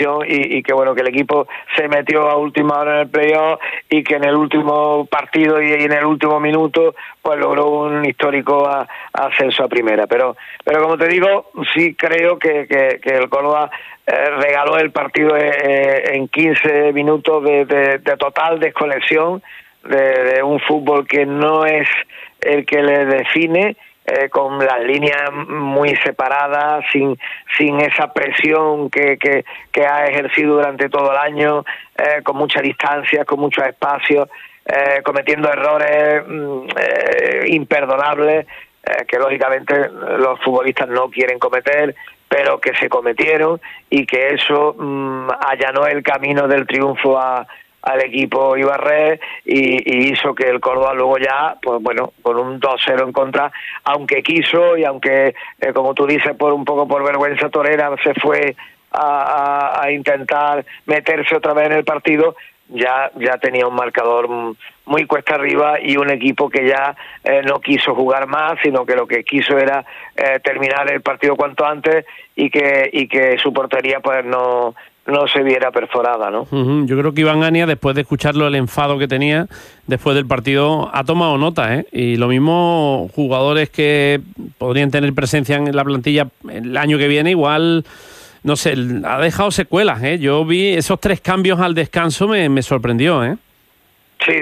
ilusión y que bueno, que el equipo se metió a última hora en el playoff y que en el último partido y en el último minuto pues logró un histórico ascenso a primera. Pero como te digo, sí creo que el Córdoba regaló el partido en 15 minutos de total desconexión de un fútbol que no es el que le define, con las líneas muy separadas, sin esa presión que ha ejercido durante todo el año, con mucha distancia, con muchos espacios, cometiendo errores imperdonables, que lógicamente los futbolistas no quieren cometer, pero que se cometieron, y que eso allanó el camino del triunfo al equipo ibarrés y hizo que el Córdoba luego ya, pues bueno, con un 2-0 en contra, aunque quiso y aunque, como tú dices, por vergüenza torera se fue a intentar meterse otra vez en el partido, ya tenía un marcador muy cuesta arriba y un equipo que ya no quiso jugar más, sino que lo que quiso era terminar el partido cuanto antes y que su portería pues no se viera perforada, ¿no? Yo creo que Iván Ania, después de escucharlo, el enfado que tenía después del partido, ha tomado nota, ¿eh? Y lo mismo jugadores que podrían tener presencia en la plantilla el año que viene, igual, no sé, ha dejado secuelas, ¿eh? Yo vi esos 3 cambios al descanso, me sorprendió, ¿eh? Sí.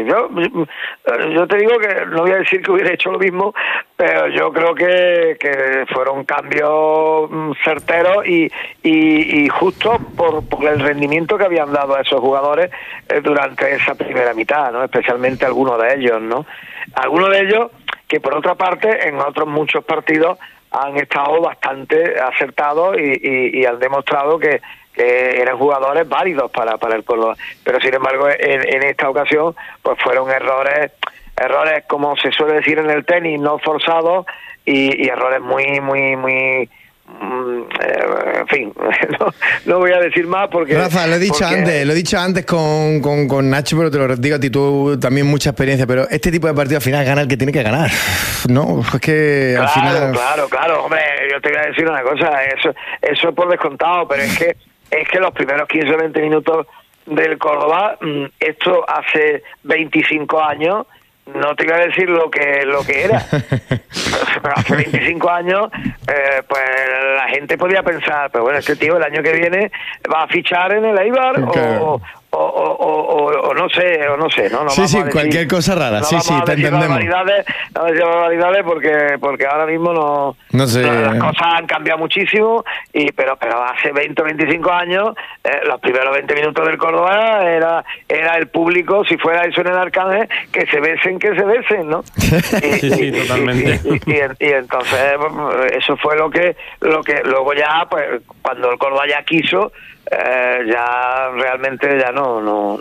Yo te digo que no voy a decir que hubiera hecho lo mismo, pero yo creo que fueron cambios certeros y justos por el rendimiento que habían dado a esos jugadores durante esa primera mitad, ¿no? Especialmente algunos de ellos, ¿no? Algunos de ellos que, por otra parte, en otros muchos partidos han estado bastante acertados y han demostrado que eran jugadores válidos para el Córdoba, pero sin embargo en esta ocasión pues fueron errores como se suele decir en el tenis, no forzados y errores muy en fin, no voy a decir más porque... Rafa, lo he dicho antes con Nacho, pero te lo digo a ti, tú también mucha experiencia, pero este tipo de partido al final gana el que tiene que ganar, ¿no? Es que al final... Claro, hombre, yo te voy a decir una cosa, eso es por descontado, pero es que los primeros 15 o 20 minutos del Córdoba, esto hace 25 años, no te iba a decir lo que era, pero hace 25 años, pues la gente podía pensar, pero bueno, este tío el año que viene va a fichar en el Eibar, claro. o no sé, ¿no? Sí, cualquier cosa rara, sí, te entendemos. No decir barbaridades porque ahora mismo no sé. Las cosas han cambiado muchísimo, pero hace 20 o 25 años, los primeros 20 minutos del Córdoba era el público, si fuera eso en el Arcángel, que se besen, ¿no? Sí, totalmente. Y entonces eso fue lo que luego ya, pues cuando el Córdoba ya quiso, ya realmente ya no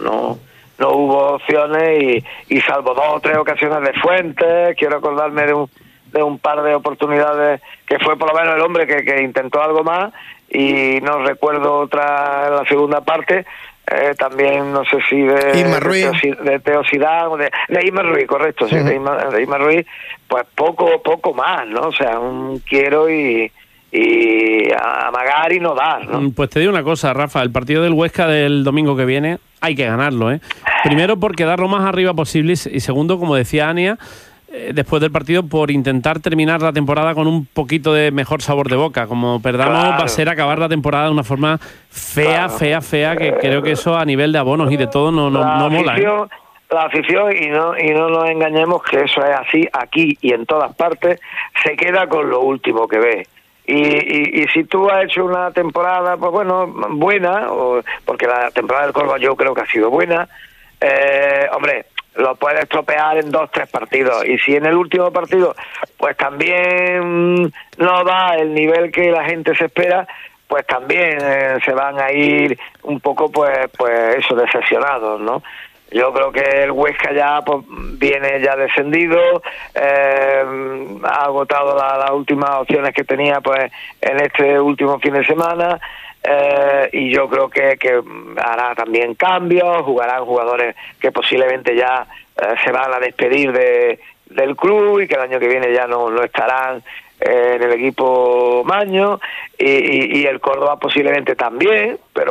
hubo opciones y salvo 2 o 3 ocasiones de Fuentes, quiero acordarme de un par de oportunidades que fue por lo menos el hombre que intentó algo más, y no recuerdo otra en la segunda parte, también no sé si de Teosidad o de Isma Ruiz, correcto, sí, de Isma Ruiz, pues poco más, ¿no? O sea, un quiero y amagar y no dar, ¿no? Pues te digo una cosa, Rafa, el partido del Huesca del domingo que viene hay que ganarlo, ¿eh? Primero por quedar lo más arriba posible y segundo, como decía Ania, después del partido, por intentar terminar la temporada con un poquito de mejor sabor de boca. Como perdamos, va a ser acabar la temporada de una forma fea, que creo que eso a nivel de abonos y de todo no mola, ¿eh? La afición, y no nos engañemos que eso es así aquí y en todas partes, se queda con lo último que ve. Y si tú has hecho una temporada, pues bueno, buena, porque la temporada del Córdoba yo creo que ha sido buena, hombre, lo puedes estropear en 2 o 3 partidos, y si en el último partido pues también no da el nivel que la gente se espera, pues también se van a ir un poco pues eso, decepcionados, ¿no? Yo creo que el Huesca ya pues viene ya descendido, ha agotado las últimas opciones que tenía pues en este último fin de semana, y yo creo que hará también cambios, jugarán jugadores que posiblemente ya se van a despedir del club y que el año que viene ya no estarán en el equipo Maño, y el Córdoba posiblemente también, pero